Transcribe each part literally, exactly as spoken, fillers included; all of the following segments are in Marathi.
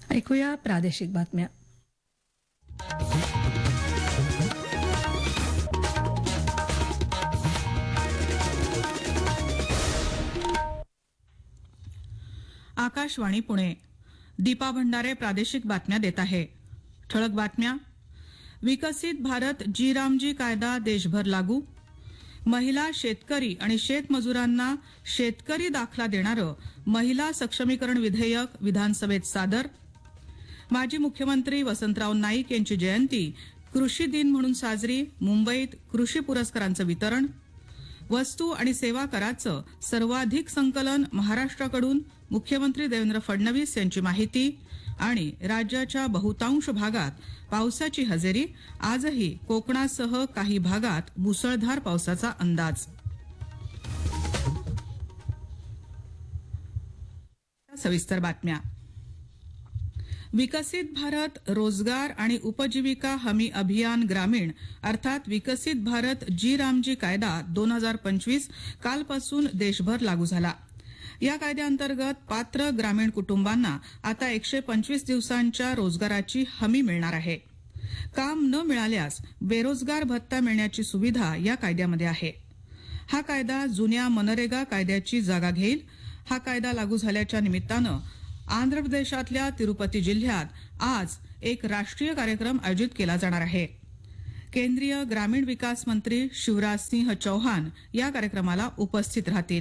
ऐकूया प्रादेशिक बातम्या. आकाशवाणी पुणे. दीपा भंडारे प्रादेशिक बातम्या देत आहे. ठळक बातम्या. विकसित भारत जी रामजी कायदा देशभर लागू. महिला शेतकरी आणि शेतमजुरांना शेतकरी दाखला देणारं महिला सक्षमीकरण विधेयक विधानसभेत सादर. माजी मुख्यमंत्री वसंतराव नाईक यांची जयंती कृषी दिन म्हणून साजरी. मुंबईत कृषी पुरस्कारांचं वितरण. वस्तू आणि सेवा कराचं सर्वाधिक संकलन महाराष्ट्राकडून, मुख्यमंत्री देवेंद्र फडणवीस यांची माहिती. आणि राज्याच्या बहुतांश भागात पावसाची हजेरी. आजही कोकणासह काही भागात मुसळधार पावसाचा अंदाज. सविस्तर बातम्या. विकसित भारत रोजगार आणि उपजीविका हमी अभियान ग्रामीण अर्थात विकसित भारत जी रामजी कायदा दोन हजार पंचवीस कालपासून देशभर लागू झाला. या कायद्याअंतर्गत पात्र ग्रामीण कुटुंबांना आता एकशे पंचवीस दिवसांच्या रोजगाराची हमी मिळणार आहे. काम न मिळाल्यास बेरोजगार भत्ता मिळण्याची सुविधा या कायद्यामध्ये आहे. हा कायदा जुन्या मनरेगा कायद्याची जागा घेईल. हा कायदा लागू झाल्याच्या निमित्तानं आंध्र प्रदेशातल्या तिरुपती जिल्ह्यात आज एक राष्ट्रीय कार्यक्रम आयोजित केला जाणार आहे. केंद्रीय ग्रामीण विकास मंत्री शिवराज सिंह चौहान या कार्यक्रमाला उपस्थित राहतील.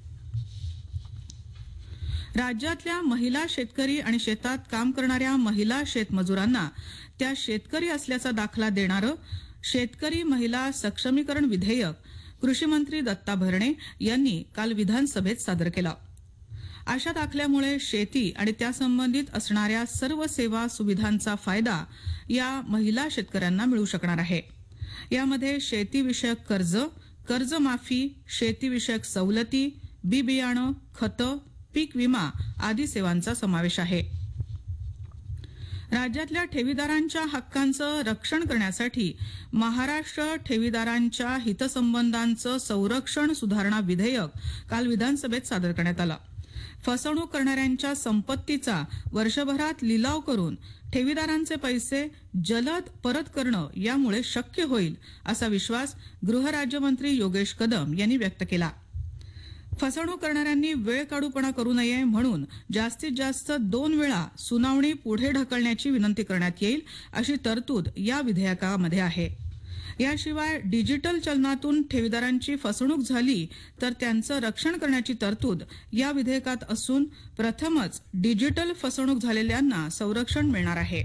राज्यातल्या महिला शेतकरी आणि शेतात काम करणाऱ्या महिला शेतमजुरांना त्या शेतकरी असल्याचा दाखला देणारं शेतकरी महिला सक्षमीकरण विधेयक कृषी मंत्री दत्ता भरणे यांनी काल विधानसभेत सादर केलं. अशा दाखल्यामुळे शेती आणि त्यासंबंधित असणाऱ्या सर्व सेवा सुविधांचा फायदा या महिला शेतकऱ्यांना मिळू शकणार आहे. यामध्ये शेतीविषयक कर्ज, कर्जमाफी, शेतीविषयक सवलती, बी बियाणं, खतं, पीक विमा आदी सेवांचा समावेश आहे. राज्यातल्या ठेवीदारांच्या हक्कांचं रक्षण करण्यासाठी महाराष्ट्र ठेवीदारांच्या हितसंबंधांचं संरक्षण सुधारणा विधेयक काल विधानसभेत सादर करण्यात आलं. फसवणूक करणाऱ्यांच्या संपत्तीचा वर्षभरात लिलाव करून ठेवीदारांचे पैसे जलद परत करणं यामुळे शक्य होईल असा विश्वास गृहराज्यमंत्री योगेश कदम यांनी व्यक्त केला. फसवणूक करणाऱ्यांनी वेळकाढूपणा करू नये म्हणून जास्तीत जास्त दोन वेळा सुनावणी पुढे ढकलण्याची विनंती करण्यात येईल अशी तरतूद या विधेयकामध्ये आहे. याशिवाय डिजिटल चलनातून ठेवीदारांची फसवणूक झाली तर त्यांचं रक्षण करण्याची तरतूद या विधेयकात असून प्रथमच डिजिटल फसवणूक झालेल्यांना संरक्षण मिळणार आहे.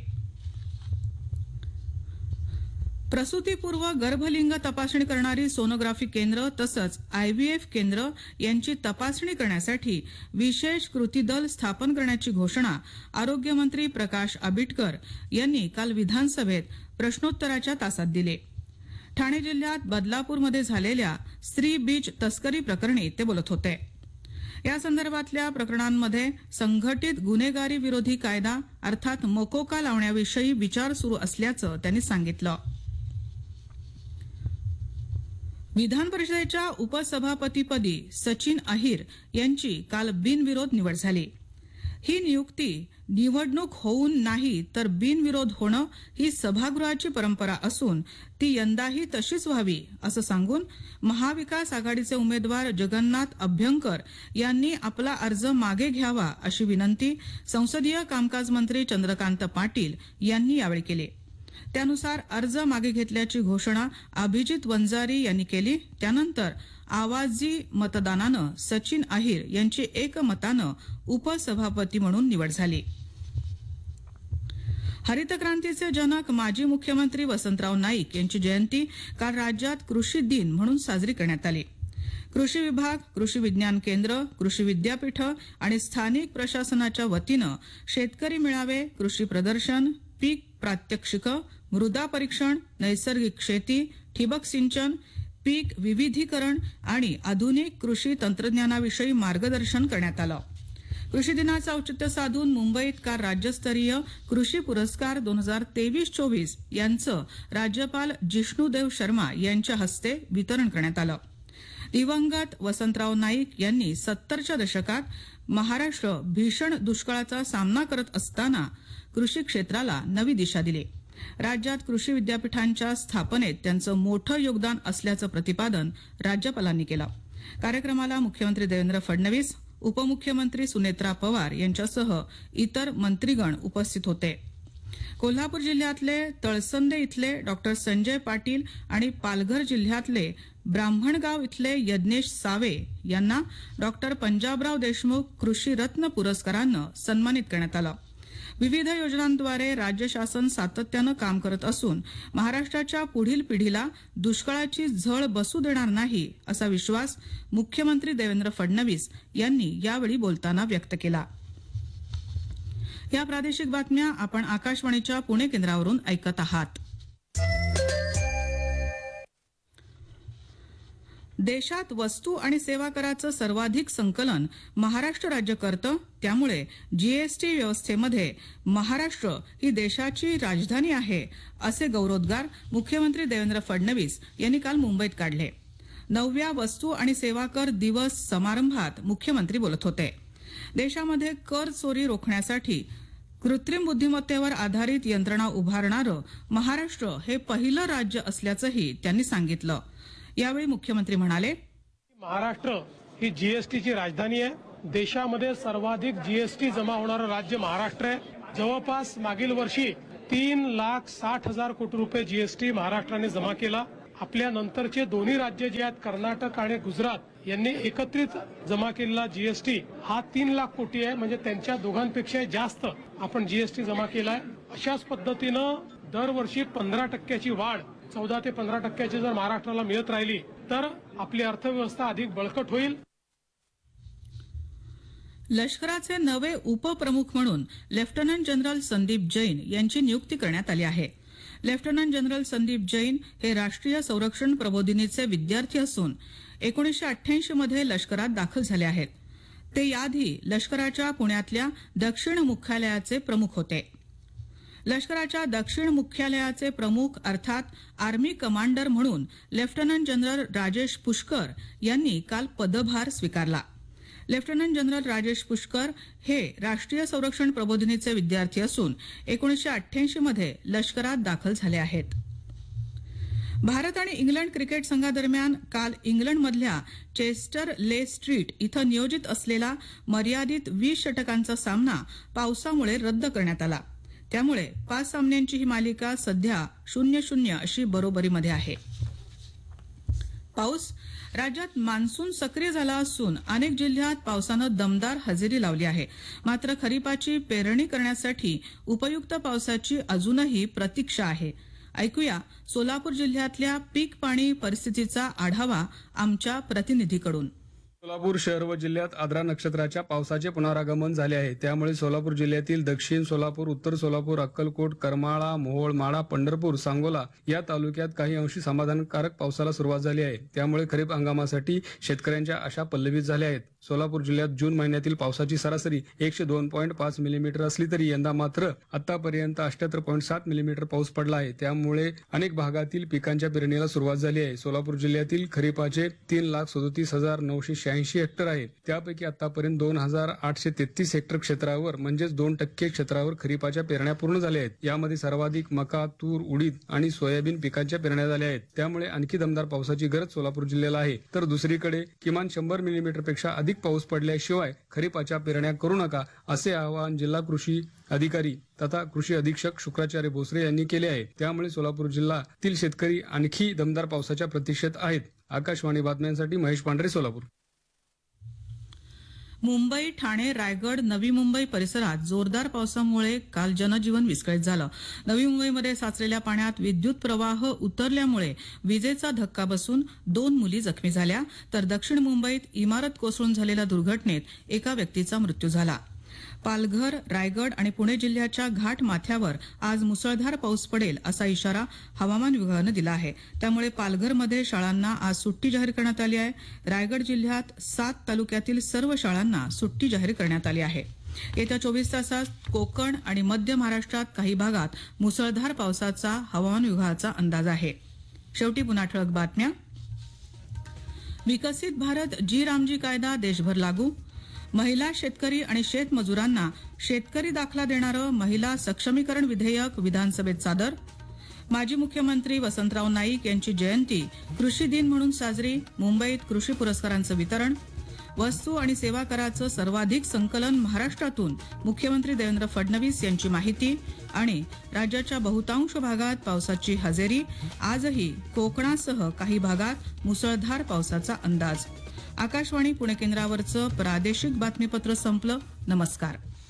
प्रसूतीपूर्व गर्भलिंग तपासणी करणारी सोनोग्राफी केंद्र तसंच आयव्हीएफ केंद्र यांची तपासणी करण्यासाठी विशेष कृती दल स्थापन करण्याची घोषणा आरोग्यमंत्री प्रकाश आंबेडकर यांनी काल विधानसभेत प्रश्नोत्तराच्या तासात दिली. ठाणे जिल्ह्यात बदलापूरमध्ये झालेल्या स्त्री बीज तस्करी प्रकरणी ते बोलत होते. या संदर्भातल्या प्रकरणांमध्ये संघटित गुन्हेगारी विरोधी कायदा अर्थात मकोका लावण्याविषयी विचार सुरू असल्याचं त्यांनी सांगितलं. विधान परिषदेच्या उपसभापतीपदी सचिन अहिर यांची काल बिनविरोध निवड झाली. ही नियुक्ती निवडणूक होऊन नाही तर बिनविरोध होणं ही सभागृहाची परंपरा असून ती यंदाही तशीच व्हावी असं सांगून महाविकास आघाडीचे उमेदवार जगन्नाथ अभ्यंकर यांनी आपला अर्ज मागे घ्यावा अशी विनंती संसदीय कामकाज मंत्री चंद्रकांत पाटील यांनी यावेळी केली. त्यानुसार अर्ज मागे घेतल्याची घोषणा अभिजित वंजारी यांनी केली. त्यानंतर आवाजी मतदानानं सचिन अहिर यांची एकमतानं उपसभापती म्हणून निवड झाली. हरित क्रांतीचे जनक माजी मुख्यमंत्री वसंतराव नाईक यांची जयंती काल राज्यात कृषी दिन म्हणून साजरी करण्यात आली. कृषी विभाग, कृषी विज्ञान केंद्र, कृषी विद्यापीठ आणि स्थानिक प्रशासनाच्या वतीनं शेतकरी मेळावे, कृषी प्रदर्शन, पीक प्रात्यक्षिक, मृदा परीक्षण, नैसर्गिक शेती, ठिबक सिंचन, पीक विविधीकरण आणि आधुनिक कृषी तंत्रज्ञानाविषयी मार्गदर्शन करण्यात आलं. कृषी दिनाचं औचित्य साधून मुंबईत काल राज्यस्तरीय कृषी पुरस्कार दोन हजार तेवीस चोवीस यांचं राज्यपाल जिष्णुदेव शर्मा यांच्या हस्ते वितरण करण्यात आलं. दिवंगत वसंतराव नाईक यांनी सत्तरच्या दशकात महाराष्ट्र भीषण दुष्काळाचा सामना करत असताना कृषी क्षेत्राला नवी दिशा दिली. राज्यात कृषी विद्यापीठांच्या स्थापनेत त्यांचं मोठं योगदान असल्याचं प्रतिपादन राज्यपालांनी केलं. कार्यक्रमाला मुख्यमंत्री देवेंद्र फडणवीस, उपमुख्यमंत्री सुनेत्रा पवार यांच्यासह इतर मंत्रीगण उपस्थित होते. कोल्हापूर जिल्ह्यातले तळसंदे इथले डॉक्टर संजय पाटील आणि पालघर जिल्ह्यातले ब्राह्मणगाव इथले यज्ञेश सावे यांना डॉक्टर पंजाबराव देशमुख कृषी रत्न पुरस्कारानं सन्मानित करण्यात आलं. विविध योजनांद्वारे राज्य शासन सातत्यानं काम करत असून महाराष्ट्राच्या पुढील पिढीला दुष्काळाची झळ बसू देणार नाही असा विश्वास मुख्यमंत्री देवेंद्र फडणवीस यांनी यावेळी बोलताना व्यक्त केला. या प्रादेशिक बातम्या आपण आकाशवाणीच्या पुणे केंद्रावरून ऐकत आहात. देशात वस्तू आणि सेवा कराचं सर्वाधिक संकलन महाराष्ट्र राज्य करतं, त्यामुळे जीएसटी व्यवस्थेमध्ये महाराष्ट्र ही देशाची राजधानी आहे असे गौरवोद्गार मुख्यमंत्री देवेंद्र फडणवीस यांनी काल मुंबईत काढले. नवव्या वस्तू आणि सेवा कर दिवस समारंभात मुख्यमंत्री बोलत होते. देशामध्ये कर चोरी रोखण्यासाठी कृत्रिम बुद्धिमत्तेवर आधारित यंत्रणा उभारणारं महाराष्ट्र हे पहिलं राज्य असल्याचंही त्यांनी सांगितलं. यावेळी मुख्यमंत्री म्हणाले, महाराष्ट्र ही जीएसटीची राजधानी आहे. देशामध्ये सर्वाधिक जीएसटी जमा होणारं राज्य महाराष्ट्र आहे. जवळपास मागील वर्षी तीन लाख साठ हजार कोटी रुपये जीएसटी महाराष्ट्राने जमा केला. आपल्या नंतरचे दोन्ही राज्य जे आहेत कर्नाटक आणि गुजरात यांनी एकत्रित जमा केलेला जीएसटी हा तीन लाख कोटी आहे. म्हणजे त्यांच्या दोघांपेक्षा जास्त आपण जीएसटी जमा केलाय. अशाच पद्धतीनं दरवर्षी पंधरा टक्क्याची वाढ चौदा ते पंधरा टक्क्याची जर महाराष्ट्राला मिळत राहिली तर आपली अर्थव्यवस्था अधिक बळकट होईल. लष्कराचे नवे उपप्रमुख म्हणून लेफ्टनंट जनरल संदीप जैन यांची नियुक्ती करण्यात आली आहे. लेफ्टनंट जनरल संदीप जैन हे राष्ट्रीय संरक्षण प्रबोधिनीचे विद्यार्थी असून एकोणीसशे अठ्ठ्याऐंशी मध्ये लष्करात दाखल झाले आहेत. ते याआधी लष्कराच्या पुण्यातल्या दक्षिण मुख्यालयाचे प्रमुख होते. लष्कराच्या दक्षिण मुख्यालयाचे प्रमुख अर्थात आर्मी कमांडर म्हणून लेफ्टनंट जनरल राजेश पुष्कर यांनी काल पदभार स्वीकारला. लेफ्टनंट जनरल राजेश पुष्कर हे राष्ट्रीय संरक्षण प्रबोधिनीचे विद्यार्थी असून एकोणीसशे अठ्ठ्याऐंशी मध्ये लष्करात दाखल झाले आहेत. भारत आणि इंग्लंड क्रिकेट संघादरम्यान काल इंग्लंडमधल्या चेस्टर ले स्ट्रीट इथं नियोजित असलेला मर्यादित वीस षटकांचा सामना पावसामुळे रद्द करण्यात आला. त्यामुळे पाच सामन्यांची ही मालिका सध्या शून्य शून्य अशी बरोबरीमध्ये आहे. पाऊस राज्यात मान्सून सक्रिय झाला असून अनेक जिल्ह्यात पावसानं दमदार हजेरी लावली आहे. मात्र खरीपाची पेरणी करण्यासाठी उपयुक्त पावसाची अजूनही प्रतीक्षा आहे. ऐकूया सोलापूर जिल्ह्यातल्या पीक पाणी परिस्थितीचा आढावा आमच्या प्रतिनिधीकडून. सोलापूर शहर व जिल्ह्यात आद्रा नक्षत्राच्या पावसाचे पुनरागमन झाले आहे. त्यामुळे सोलापूर जिल्ह्यातील दक्षिण सोलापूर, उत्तर सोलापूर, अक्कलकोट, करमाळा, मोहोळ, माढा, पंढरपूर, सांगोला या तालुक्यात काही अंशी समाधानकारक पावसाला सुरुवात झाली आहे. त्यामुळे खरीप हंगामासाठी शेतकऱ्यांच्या आशा पल्लवित झाल्या आहेत. सोलापूर जिल्ह्यात जून महिन्यातील पावसाची सरासरी एकशे दोन पॉईंट पाच मिलीमीटर असली तरी यंदा मात्र आतापर्यंत अठ्याहत्तर पॉईंट सात मिलीमीटर पाऊस पडला आहे. त्यामुळे अनेक भागातील पिकांच्या पेरणीला सुरुवात झाली आहे. सोलापूर जिल्ह्यातील खरीपाचे तीन लाख सदोतीस हजार नऊशे शहाऐंशी हेक्टर आहे. त्यापैकी आतापर्यंत दोन हजार आठशे तेहतीस हेक्टर क्षेत्रावर म्हणजेच दोन टक्के क्षेत्रावर खरीपाच्या पेरण्या पूर्ण झाल्या आहेत. यामध्ये सर्वाधिक मका, तूर, उडीद आणि सोयाबीन पिकांच्या पेरण्या झाल्या आहेत. त्यामुळे आणखी दमदार पावसाची गरज सोलापूर जिल्ह्याला आहे. तर दुसरीकडे किमान शंभर मिलीमीटर पेक्षा अधिक पाऊस पडल्याशिवाय खरीपाच्या पेरण्या करू नका असे आवाहन जिल्हा कृषी अधिकारी तथा कृषी अधीक्षक शुक्राचार्य भोसरे यांनी केले आहे. त्यामुळे सोलापूर जिल्ह्यातील शेतकरी आणखी दमदार पावसाच्या प्रतीक्षेत आहेत. आकाशवाणी बातम्यांसाठी महेश पांढरे, सोलापूर. मुंबई, ठाणे, रायगड, नवी मुंबई परिसरात जोरदार पावसामुळे काल जनजीवन विस्कळीत झालं. नवी मुंबईमध्ये साचलेल्या पाण्यात विद्युत प्रवाह उतरल्यामुळे विजेचा धक्का बसून दोन मुली जखमी झाल्या, तर दक्षिण मुंबईत इमारत कोसळून झालेल्या दुर्घटनेत एका व्यक्तीचा मृत्यू झाला. पालघर, रायगड आणि पुणे जिल्ह्याच्या घाट माथ्यावर आज मुसळधार पाऊस पडेल असा इशारा हवामान विभागानं दिला आहे. त्यामुळे पालघरमध्ये शाळांना आज सुट्टी जाहीर करण्यात आली आहे. रायगड जिल्ह्यात सात तालुक्यातील सर्व शाळांना सुट्टी जाहीर करण्यात आली आहे. येत्या चोवीस तासात कोकण आणि मध्य महाराष्ट्रात काही भागात मुसळधार पावसाचा हवामान विभागाचा अंदाज आहे. शेवटी पुन्हा ठळक बातम्या. विकसित भारत जी रामजी कायदा देशभर लागू. महिला शेतकरी आणि शेतमजुरांना शेतकरी दाखला देणारं महिला सक्षमीकरण विधेयक विधानसभेत सादर. माजी मुख्यमंत्री वसंतराव नाईक यांची जयंती कृषी दिन म्हणून साजरी. मुंबईत कृषी पुरस्कारांचं वितरण. वस्तू आणि सेवा कराचं सर्वाधिक संकलन महाराष्ट्रातून मुख्यमंत्री देवेंद्र फडणवीस यांची माहिती. आणि राज्याच्या बहुतांश भागात पावसाची हजेरी. आजही कोकणासह काही भागात मुसळधार पावसाचा अंदाज. आकाशवाणी पुणे केंद्रावरचं प्रादेशिक बातमीपत्र संपलं. नमस्कार.